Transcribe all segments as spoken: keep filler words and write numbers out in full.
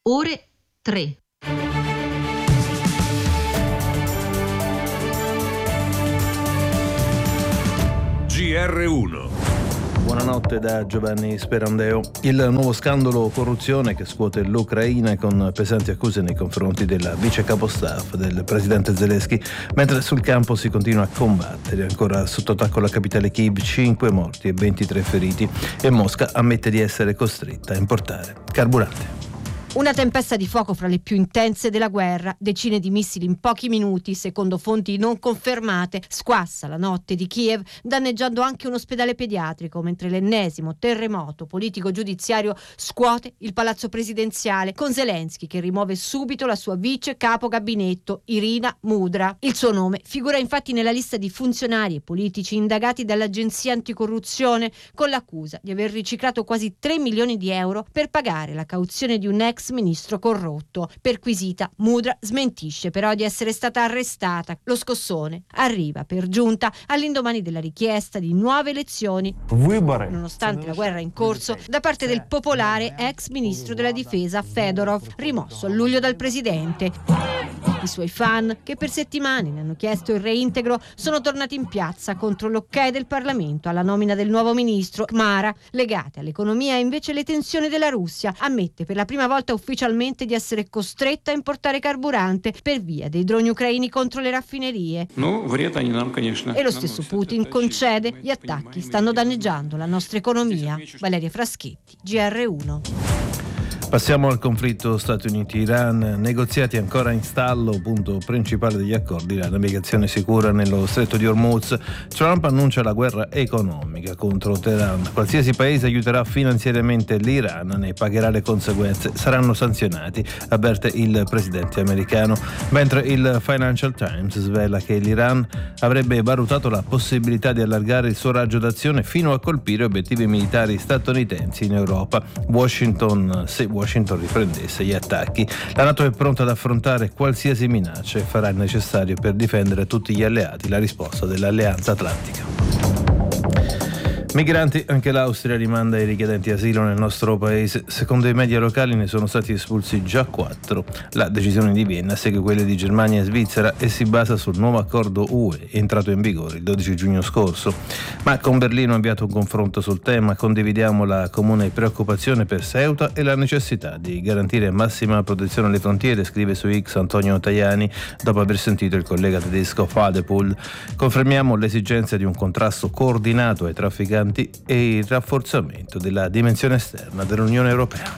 ore tre. G R uno. Buonanotte da Giovanni Sperandeo. Il nuovo scandalo corruzione che scuote l'Ucraina con pesanti accuse nei confronti della vice capostaff del presidente Zelensky, mentre sul campo si continua a combattere. Ancora sotto attacco la capitale Kiev, cinque morti e ventitré feriti, e Mosca ammette di essere costretta a importare carburante. Una tempesta di fuoco fra le più intense della guerra, decine di missili in pochi minuti, secondo fonti non confermate, squassa la notte di Kiev, danneggiando anche un ospedale pediatrico, mentre l'ennesimo terremoto politico-giudiziario scuote il palazzo presidenziale, con Zelensky che rimuove subito la sua vice capo gabinetto, Irina Mudra. Il suo nome figura infatti nella lista di funzionari e politici indagati dall'Agenzia Anticorruzione, con l'accusa di aver riciclato quasi tre milioni di euro per pagare la cauzione di un ex ministro corrotto. Perquisita, Mudra smentisce però di essere stata arrestata. Lo scossone arriva per giunta all'indomani della richiesta di nuove elezioni, nonostante la guerra in corso, da parte del popolare ex ministro della difesa Fedorov, rimosso a luglio dal presidente. I suoi fan, che per settimane ne hanno chiesto il reintegro, sono tornati in piazza contro l'ok del Parlamento alla nomina del nuovo ministro. Khmara, legate all'economia e invece le tensioni della Russia, ammette per la prima volta ufficialmente di essere costretta a importare carburante per via dei droni ucraini contro le raffinerie. E lo stesso Putin concede: gli attacchi stanno danneggiando la nostra economia. Valeria Fraschetti, G R uno. Passiamo al conflitto Stati Uniti-Iran. Negoziati ancora in stallo, punto principale degli accordi la navigazione sicura nello stretto di Hormuz. Trump annuncia la guerra economica contro Teheran. Qualsiasi paese aiuterà finanziariamente l'Iran ne pagherà le conseguenze, saranno sanzionati, avverte il presidente americano, mentre il Financial Times svela che l'Iran avrebbe valutato la possibilità di allargare il suo raggio d'azione fino a colpire obiettivi militari statunitensi in Europa. Washington, se Washington riprendesse gli attacchi. La NATO è pronta ad affrontare qualsiasi minaccia e farà il necessario per difendere tutti gli alleati, la risposta dell'Alleanza Atlantica. Migranti, anche l'Austria rimanda i richiedenti asilo nel nostro paese. Secondo i media locali ne sono stati espulsi già quattro. La decisione di Vienna segue quelle di Germania e Svizzera e si basa sul nuovo accordo U E entrato in vigore il dodici giugno scorso. Ma con Berlino è avviato un confronto sul tema. Condividiamo la comune preoccupazione per Ceuta e la necessità di garantire massima protezione alle frontiere, scrive su X Antonio Tajani dopo aver sentito il collega tedesco Fadepool. Confermiamo l'esigenza di un contrasto coordinato ai trafficanti e il rafforzamento della dimensione esterna dell'Unione Europea.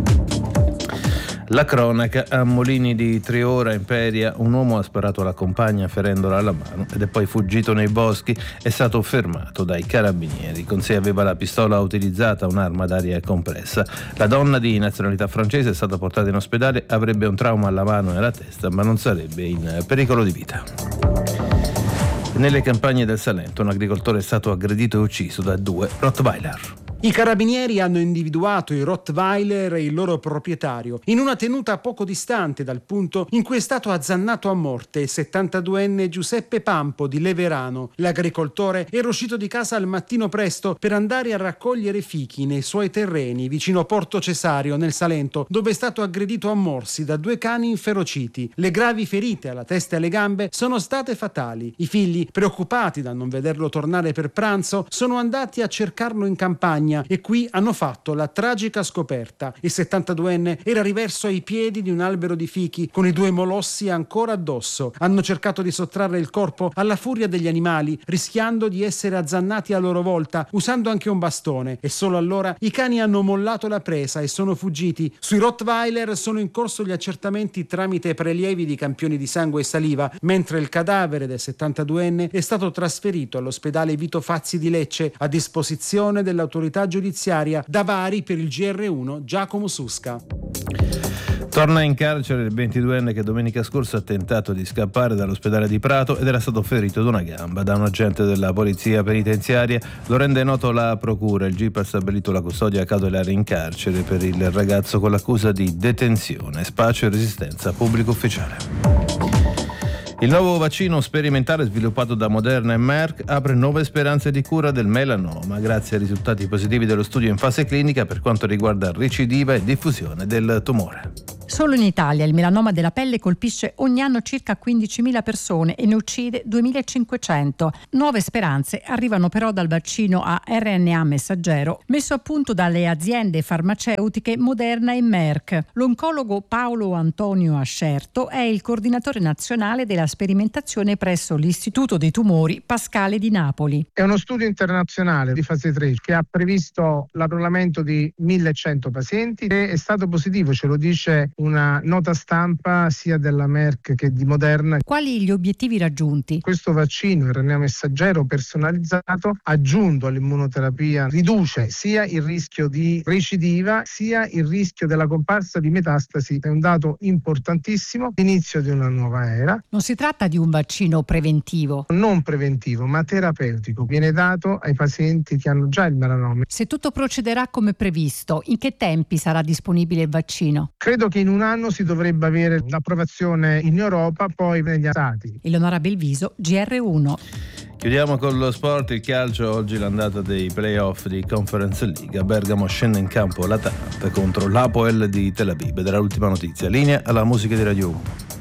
La cronaca: a Molini di Triora, Imperia, un uomo ha sparato alla compagna ferendola alla mano ed è poi fuggito nei boschi. È stato fermato dai carabinieri. Con sé aveva la pistola utilizzata, un'arma d'aria compressa. La donna di nazionalità francese è stata portata in ospedale, avrebbe un trauma alla mano e alla testa, ma non sarebbe in pericolo di vita. Nelle campagne del Salento un agricoltore è stato aggredito e ucciso da due Rottweiler. I carabinieri hanno individuato i Rottweiler e il loro proprietario in una tenuta poco distante dal punto in cui è stato azzannato a morte il settantaduenne Giuseppe Pampo di Leverano. L'agricoltore era uscito di casa al mattino presto per andare a raccogliere fichi nei suoi terreni vicino Porto Cesario nel Salento, dove è stato aggredito a morsi da due cani inferociti. Le gravi ferite alla testa e alle gambe sono state fatali. I figli, preoccupati da non vederlo tornare per pranzo, sono andati a cercarlo in campagna e qui hanno fatto la tragica scoperta. Il settantaduenne era riverso ai piedi di un albero di fichi con i due molossi ancora addosso. Hanno cercato di sottrarre il corpo alla furia degli animali, rischiando di essere azzannati a loro volta, usando anche un bastone, e solo allora i cani hanno mollato la presa e sono fuggiti. Sui Rottweiler sono in corso gli accertamenti tramite prelievi di campioni di sangue e saliva, mentre il cadavere del settantaduenne è stato trasferito all'ospedale Vito Fazzi di Lecce a disposizione dell'autorità giudiziaria. Da Bari per il G R uno Giacomo Susca. Torna in carcere il ventiduenne che domenica scorsa ha tentato di scappare dall'ospedale di Prato ed era stato ferito ad una gamba da un agente della polizia penitenziaria. Lo rende noto la procura. Il G I P ha stabilito la custodia cautelare in carcere per il ragazzo con l'accusa di detenzione, spaccio e resistenza a pubblico ufficiale. Il nuovo vaccino sperimentale sviluppato da Moderna e Merck apre nuove speranze di cura del melanoma grazie ai risultati positivi dello studio in fase clinica per quanto riguarda recidiva e diffusione del tumore. Solo in Italia il melanoma della pelle colpisce ogni anno circa quindicimila persone e ne uccide duemilacinquecento. Nuove speranze arrivano però dal vaccino a R N A messaggero messo a punto dalle aziende farmaceutiche Moderna e Merck. L'oncologo Paolo Antonio Ascerto è il coordinatore nazionale della sperimentazione presso l'Istituto dei Tumori Pascale di Napoli. È uno studio internazionale di fase tre che ha previsto l'arruolamento di millecento pazienti e è stato positivo, ce lo dice una nota stampa sia della Merck che di Moderna. Quali gli obiettivi raggiunti? Questo vaccino R N A messaggero personalizzato, aggiunto all'immunoterapia, riduce sia il rischio di recidiva sia il rischio della comparsa di metastasi. È un dato importantissimo, l'inizio di una nuova era. Non si tratta di un vaccino preventivo? Non preventivo, ma terapeutico. Viene dato ai pazienti che hanno già il melanoma. Se tutto procederà come previsto, in che tempi sarà disponibile il vaccino? Credo che in un anno si dovrebbe avere l'approvazione in Europa, poi negli Stati. Eleonora Belviso, G R uno. Chiudiamo con lo sport, il calcio. Oggi l'andata dei playoff di Conference League. A Bergamo scende in campo l'Atalanta contro l'Hapoel di Tel Aviv. Ed era l'ultima notizia. Linea alla musica di Radio uno.